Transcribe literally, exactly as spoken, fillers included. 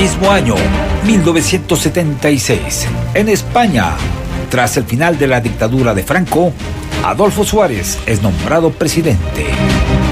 mismo año, mil novecientos setenta y seis, en España, tras el final de la dictadura de Franco, Adolfo Suárez es nombrado presidente.